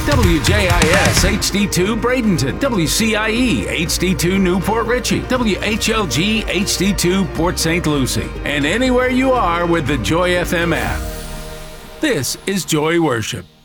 WJIS HD2 Bradenton, WCIE HD2 Newport Richey, WHLG HD2 Port St. Lucie, and anywhere you are with the Joy FM app. This is Joy Worship.